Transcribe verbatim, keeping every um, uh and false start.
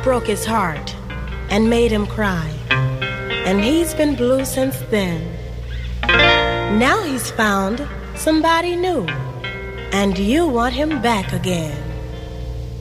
broke his heart and made him cry. And he's been blue since then. Now he's found somebody new, and you want him back again.